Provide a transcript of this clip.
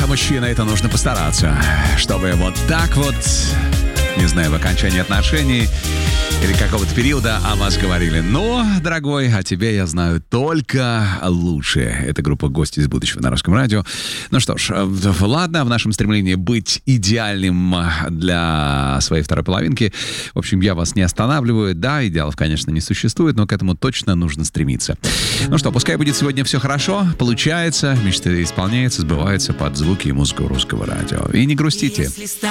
для мужчины это нужно постараться, чтобы вот так вот, не знаю, в окончании отношений или какого-то периода о вас говорили: ну, дорогой, о тебе я знаю только лучше. Это группа «Гости из будущего» на Русском радио. Ну что ж, ладно, в нашем стремлении быть идеальным для своей второй половинки, в общем, я вас не останавливаю. Да, идеалов, конечно, не существует, но к этому точно нужно стремиться. Ну что, пускай будет сегодня все хорошо, получается, мечты исполняются, сбываются под звуки и музыку Русского радио. И не грустите.